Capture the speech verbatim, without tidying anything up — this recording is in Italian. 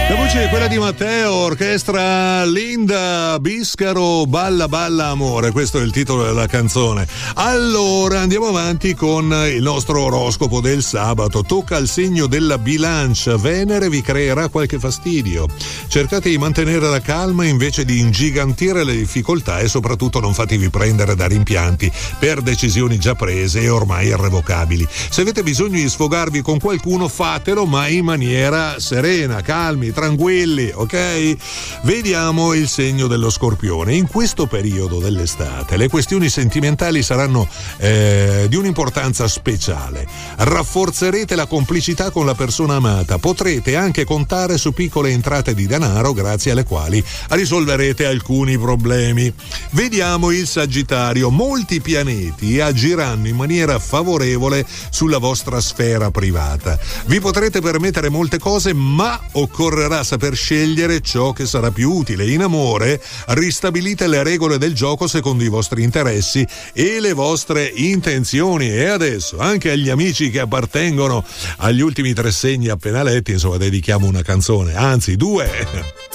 La voce è quella di Matteo, orchestra Linda Biscaro, Balla Balla Amore, questo è il titolo della canzone. Allora andiamo avanti con il nostro oroscopo del sabato. Tocca al segno della bilancia, Venere vi creerà qualche fastidio. Cercate di mantenere la calma invece di ingigantire le difficoltà e soprattutto non fatevi prendere da rimpianti per decisioni già prese e ormai irrevocabili. Se avete bisogno di sfogarvi con qualcuno, fatelo, ma in maniera serena, calmi, tranquilli, ok? Vediamo il segno dello Scorpione. In questo periodo dell'estate le questioni sentimentali saranno eh, di un'importanza speciale. Rafforzerete la complicità con la persona amata. Potrete anche contare su piccole entrate di denaro grazie alle quali risolverete alcuni problemi. Vediamo il Sagittario. Molti pianeti agiranno in maniera favorevole sulla vostra sfera privata. Vi potrete permettere molte cose, ma occorrerà saper scegliere ciò che sarà più utile. In amore ristabilite le regole del gioco secondo i vostri interessi e le vostre intenzioni. E adesso anche agli amici che appartengono agli ultimi tre segni appena letti, insomma, dedichiamo una canzone, anzi due.